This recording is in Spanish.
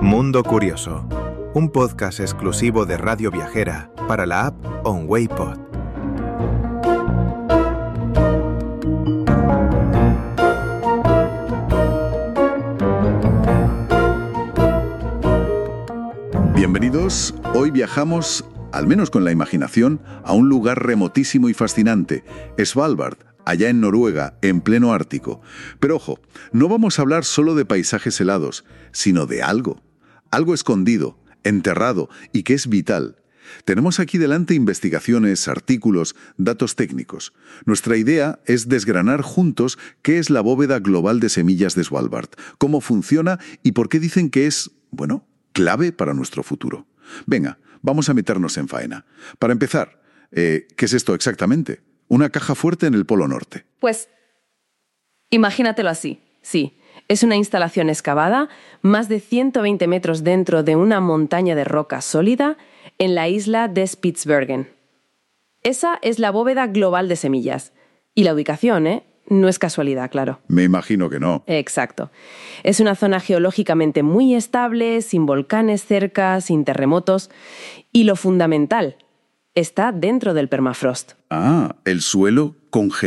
Mundo Curioso, un podcast exclusivo de Radio Viajera para la app OnWayPod. Bienvenidos, hoy viajamos, al menos con la imaginación, a un lugar remotísimo y fascinante, Svalbard, allá en Noruega, en pleno Ártico. Pero ojo, no vamos a hablar solo de paisajes helados, sino de algo escondido, enterrado y que es vital. Tenemos aquí delante investigaciones, artículos, datos técnicos. Nuestra idea es desgranar juntos qué es la bóveda global de semillas de Svalbard, cómo funciona y por qué dicen que es, clave para nuestro futuro. Venga, vamos a meternos en faena. Para empezar, ¿qué es esto exactamente? Una caja fuerte en el Polo Norte. Pues, imagínatelo así, sí. Es una instalación excavada, más de 120 metros dentro de una montaña de roca sólida, en la isla de Spitsbergen. Esa es la bóveda global de semillas. Y la ubicación, no es casualidad, claro. Me imagino que no. Exacto. Es una zona geológicamente muy estable, sin volcanes cerca, sin terremotos. Y lo fundamental, está dentro del permafrost. Ah, el suelo congelado.